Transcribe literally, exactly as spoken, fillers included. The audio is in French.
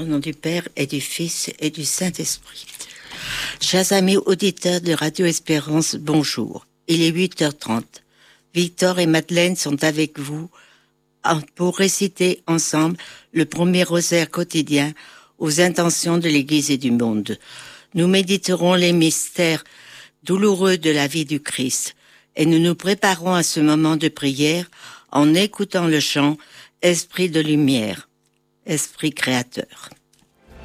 Au nom du Père et du Fils et du Saint-Esprit. Chers amis auditeurs de Radio Espérance, bonjour. Il est huit heures trente. Victor et Madeleine sont avec vous pour réciter ensemble le premier rosaire quotidien aux intentions de l'Église et du monde. Nous méditerons les mystères douloureux de la vie du Christ et nous nous préparons à ce moment de prière en écoutant le chant « Esprit de lumière ». Esprit créateur.